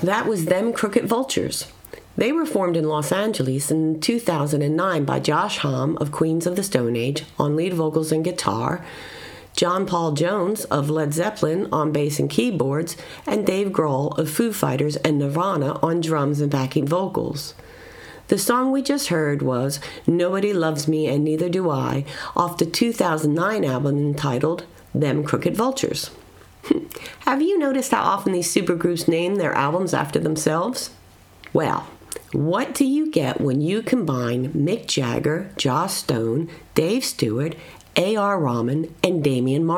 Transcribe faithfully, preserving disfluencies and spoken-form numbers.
That was Them Crooked Vultures. They were formed in Los Angeles in two thousand nine by Josh Homme of Queens of the Stone Age on lead vocals and guitar, John Paul Jones of Led Zeppelin on bass and keyboards, and Dave Grohl of Foo Fighters and Nirvana on drums and backing vocals. The song we just heard was Nobody Loves Me and Neither Do I, off the two thousand nine album entitled Them Crooked Vultures. Have you noticed how often these supergroups name their albums after themselves? Well, what do you get when you combine Mick Jagger, Joss Stone, Dave Stewart, A R. Rahman, and Damian Marley?